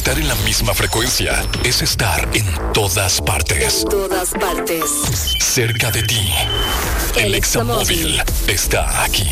estar en la misma frecuencia es estar en todas partes. En todas partes. Cerca de ti. El Examóvil está aquí.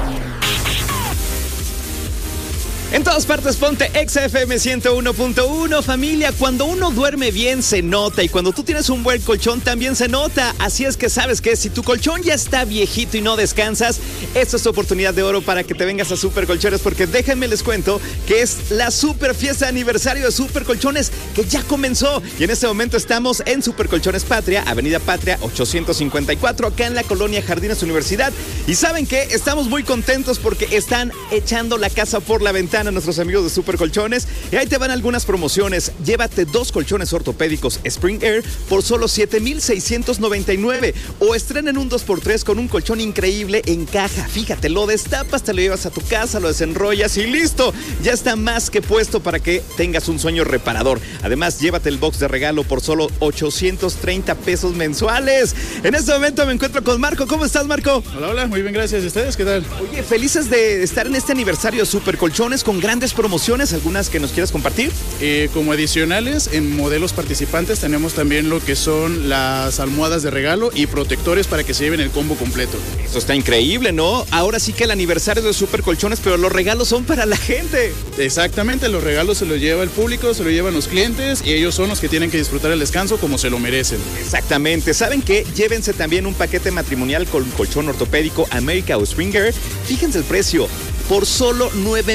En todas partes ponte XFM 101.1, familia. Cuando uno duerme bien se nota, y cuando tú tienes un buen colchón también se nota. Así es que sabes que si tu colchón ya está viejito y no descansas, esta es tu oportunidad de oro para que te vengas a Super Colchones, porque déjenme les cuento que es la super fiesta de aniversario de Super Colchones que ya comenzó, y en este momento estamos en Super Colchones Patria, Avenida Patria 854, acá en la colonia Jardines Universidad. Y ¿saben qué? Estamos muy contentos porque están echando la casa por la ventana a nuestros amigos de Super Colchones, y ahí te van algunas promociones. Llévate 2 colchones ortopédicos Spring Air por solo $7,699, o estrenen un 2x3 con un colchón increíble en caja. Fíjate, lo destapas, te lo llevas a tu casa, lo desenrollas y listo, ya está más que puesto para que tengas un sueño reparador. Además, llévate el box de regalo por solo $830 mensuales. En este momento me encuentro con Marco. ¿Cómo estás, Marco? Hola, muy bien, gracias. ¿Y ustedes qué tal? Oye, felices de estar en este aniversario de Super Colchones con grandes promociones, ¿algunas que nos quieras compartir? Como adicionales, en modelos participantes tenemos también lo que son las almohadas de regalo y protectores para que se lleven el combo completo. Eso está increíble, ¿no? Ahora sí que el aniversario de Super Colchones, pero los regalos son para la gente. Exactamente, los regalos se los lleva el público, se los llevan los clientes, y ellos son los que tienen que disfrutar el descanso como se lo merecen. Exactamente. ¿Saben qué? Llévense también un paquete matrimonial con colchón ortopédico America o Springer. Fíjense el precio, por solo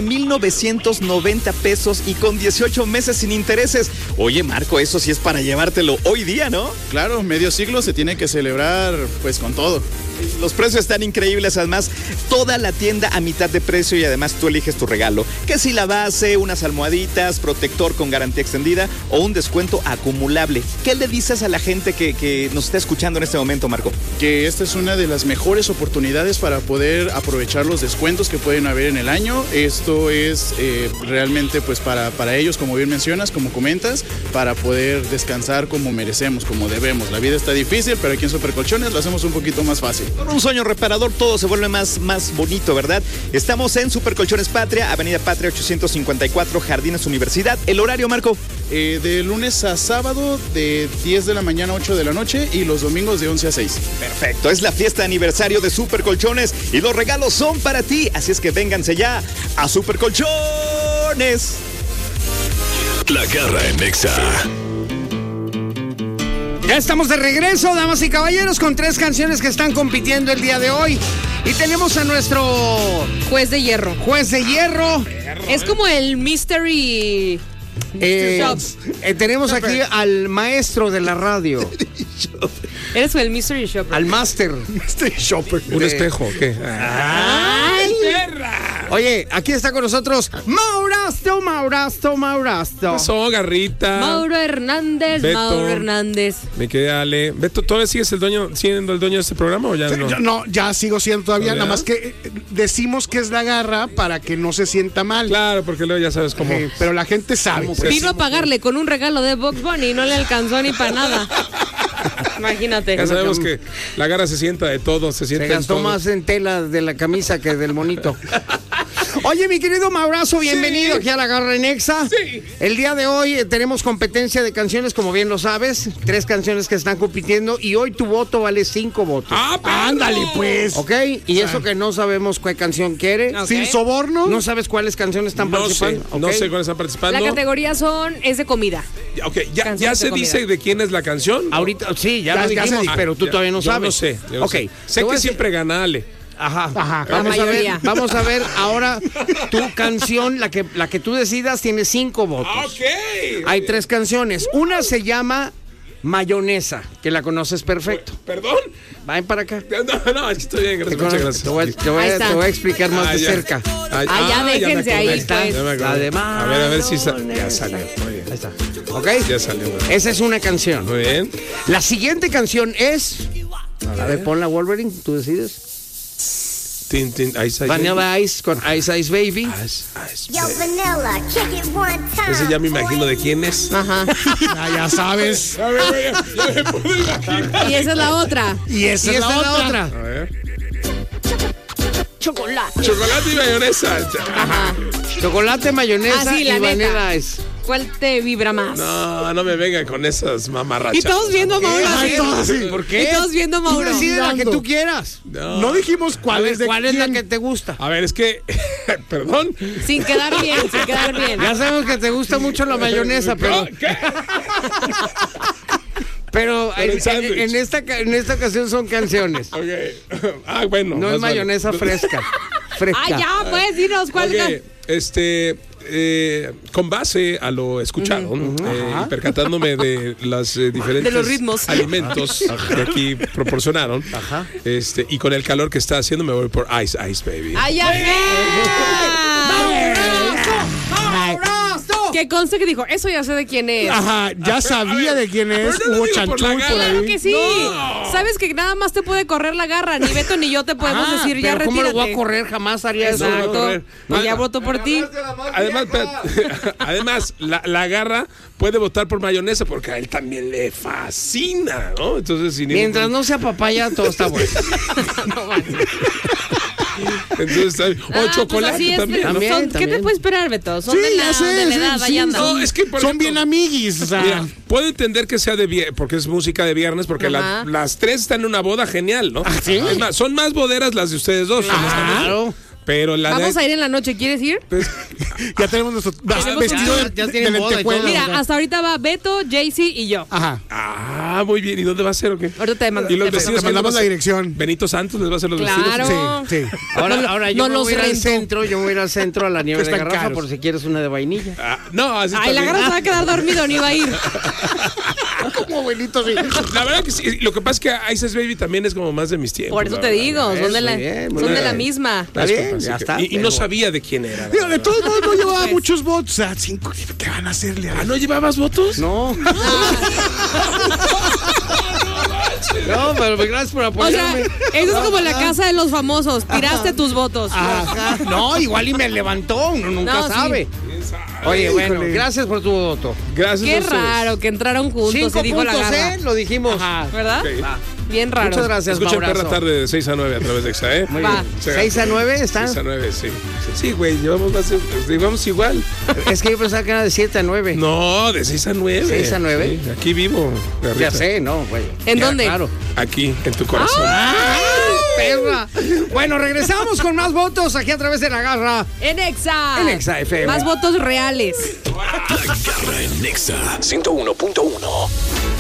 $9,990 y con 18 meses sin intereses. Oye, Marco, eso sí es para llevártelo hoy día, ¿no? Claro, medio siglo se tiene que celebrar pues con todo. Los precios están increíbles, además toda la tienda a mitad de precio, y además tú eliges tu regalo. Que si la base, unas almohaditas, protector con garantía extendida o un descuento acumulable. ¿Qué le dices a la gente que nos está escuchando en este momento, Marco? Que esta es una de las mejores oportunidades para poder aprovechar los descuentos que pueden haber en el año. Esto es realmente pues para ellos, como bien mencionas, como comentas, para poder descansar como merecemos, como debemos. La vida está difícil, pero aquí en Super Colchones lo hacemos un poquito más fácil. Con un sueño reparador todo se vuelve más bonito, ¿verdad? Estamos en Super Colchones Patria, Avenida Patria 854, Jardines Universidad. ¿El horario, Marco? De lunes a sábado, de 10 de la mañana a 8 de la noche, y los domingos de 11 a 6. Perfecto, es la fiesta de aniversario de Super Colchones y los regalos son para ti, así es que vénganse ya a Super Colchones. La Garra en Nexa. Ya estamos de regreso, damas y caballeros, con 3 canciones que están compitiendo el día de hoy. Y tenemos a nuestro Juez de hierro. Juez de hierro. Es como el Mystery Shop. Tenemos aquí al maestro de la radio. Eres el Mystery Shopper. Al máster. Mystery Shopper. ¿Un espejo o qué? ¡Ay, perra! Oye, aquí está con nosotros Maurasto. Pasó, Garrita. Mauro Hernández. Beto. Mauro Hernández. Me quedé Ale. Beto, ¿todavía sigues siendo el dueño de este programa o ya no? No, ya sigo siendo todavía, ¿Todavía? nada más que decimos que es la garra para que no se sienta mal. Claro, porque luego ya sabes cómo. Pero la gente sabe. Vino a pagarle con un regalo de Bugs Bunny y no le alcanzó ni para nada. Imagínate. Ya sabemos que la garra se sienta de todo, se sienta Se en gastó todo. más en tela de la camisa que del monito. Oye, mi querido Maurazo, bienvenido aquí a la Garra en Nexa. Sí. El día de hoy tenemos competencia de canciones, como bien lo sabes. 3 canciones que están compitiendo y hoy tu voto vale 5 votos. ¡Ah, perro! Ándale, pues. ¿Ok? Y eso que no sabemos qué canción quiere. Ok. Sin soborno. No sabes cuáles canciones están No sé, participando. no ¿ok? sé cuáles están participando. La categoría es de comida. Ok, ya Canciones se de comida. dice de quién es la canción. Ahorita, sí, ya lo Ya se dijimos, dijo. pero tú todavía no Yo sabes. no sé. yo no Ok. sé. Te Sé voy a que decir- siempre gana Ale. Ajá. Ajá. Vamos a ver, mayoría. vamos a ver ahora tu canción, la que tú decidas, tiene 5 votos. Ok. Hay 3 canciones. Una se llama Mayonesa, que la conoces perfecto. ¿Perdón? Ven para acá. No, estoy bien, gracias. Muchas gracias. Te voy Ahí a está. explicar más Ah, de ya. cerca. Ya déjense me acordé. ahí, pues. Ya me acordé. La de A ver si ya mayonesa. salió. Muy bien. Ahí está. ¿Ok? Ya salió. Esa es una canción. Muy bien. La siguiente canción es... A ver, pon la Wolverine, tú decides. Ice, Vanilla Ice con Ice Ice Baby. Yo, Vanilla, kick it one time. Ese ya me imagino de quién es. Ajá. Ya sabes. A ver, ya me puedo imaginar. Y esa es la otra. Y esa Y es esta la otra. A ver. Chocolate. Chocolate y mayonesa. Ajá. Chocolate, mayonesa Ah, sí, la y neta. Vanilla Ice. ¿Cuál te vibra más? No me vengan con esas mamarrachas. Y todos viendo a Mauro. Ay, todos así. ¿Por qué? Y todos viendo a Tú Mauro. decide la que tú quieras. No dijimos cuál es de ¿Cuál es la quién. que te gusta? A ver, es que... Perdón. Sin quedar bien, sin quedar bien. Ya sabemos que te gusta mucho la mayonesa, pero... ¿Qué? Pero Con el sándwich. en esta ocasión son canciones. Ok. Ah, bueno. No es más vale. mayonesa fresca. Ah, ya, pues, dinos cuál. Ok, con base a lo escuchado, y percatándome de las diferentes De los ritmos. alimentos que aquí proporcionaron, y con el calor que está haciendo me voy por Ice Ice Baby. ¡Ay, ya! Que conste que dijo, eso ya sé de quién es. Ajá, ya sabía de quién es. pero no Hubo lo digo por la chanchul por gala. Claro ahí. que sí. Sabes que nada más te puede correr la garra. Ni Beto ni yo te podemos decir, ya pero ¿cómo retírate. lo voy a correr? Jamás haría eso. No, Exacto. correr. Y ya votó por ti. Además, la garra puede votar por mayonesa porque a él también le fascina, ¿no? Entonces, sin Mientras no sea papaya, todo está bueno. Entonces, o chocolate así es, también, ¿no? También. ¿Qué te puede esperar, Beto? Son Sí, de la, ya sé, de la sí, edad, sí, ahí andan. No, es que por Son ejemplo, bien amiguis. O sea, mira, puedo entender que sea de viernes, porque es música de viernes, porque Ajá. las tres están en una boda genial, ¿no? ¿sí? Es más, son más boderas las de ustedes dos. Claro. Pero la Vamos de... a ir en la noche, ¿quieres ir? pues, ya tenemos nuestro vestido ya de tienen boda y todo. lentejuela. Mira, hasta ahorita va Beto, Jaycee y yo. Ajá. muy bien. ¿Y dónde va a ser o qué? Ahorita te mando. ¿Y los te vestidos? Te mandamos la dirección. Benito Santos les va a hacer los Claro. vestidos. Sí, sí. Ahora yo no me los voy a ir al rento. centro, yo me voy a ir al centro a la nieve de Están garrafa caros. por si quieres una de vainilla. Ah, no, así está Ay, la bien. garra se va a quedar dormido, ni va a ir. Como abuelito, sí. La verdad que sí. Lo que pasa es que Ice Ice Baby también es como más de mis tiempos. Por eso la te verdad. digo, son de la, Muy bien, muy son de bien. la misma. Está bien, Así ya que- está. Y no sabía de quién era. Digo, de todos modos no llevaba Pues. muchos votos. O sea, 5. ¿Qué van a hacerle? Ah, ¿no llevabas votos? No. No, pero gracias por O sea, apoyarme. eso es como la casa de los famosos. Tiraste tus votos. Ajá. No, igual y me levantó, uno nunca No, sí. sabe. Oye, bueno, Híjole. gracias por tu voto. Gracias a Qué ustedes. raro que entraron juntos 5 y dijo la puntos, garra. Lo dijimos. ¿Verdad? Ok. Bien raro. Muchas gracias, Escuchen Maurazo. Perra Tarde de 6 a 9 a través de Exa, ¿eh? Muy Va. bien. 6 a 9 está. 6 a 9, sí. Sí, güey, llevamos igual. Es que yo pensaba que era de 7 a 9. No, de 6 a 9. 6 a 9. Sí, aquí vivo. Ya sé, no, güey. ¿En Ya, dónde? Claro. Aquí, en tu corazón. Perra. Bueno, regresamos con más votos aquí a través de la garra. En Exa. En Exa FM. Más votos reales. La garra en Nexa 101.1.